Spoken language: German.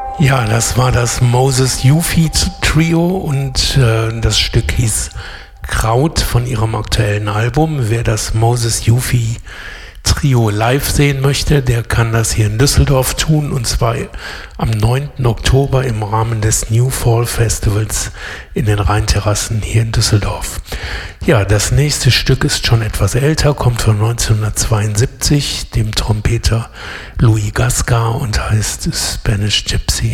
Ja, das war das Moses Yufi Trio und das Stück hieß Kraut von ihrem aktuellen Album. Wer das Moses Yufi Trio live sehen möchte, der kann das hier in Düsseldorf tun, und zwar am 9. Oktober im Rahmen des New Fall Festivals in den Rheinterrassen hier in Düsseldorf. Ja, das nächste Stück ist schon etwas älter, kommt von 1972, dem Trompeter Louis Gascar, und heißt Spanish Gypsy.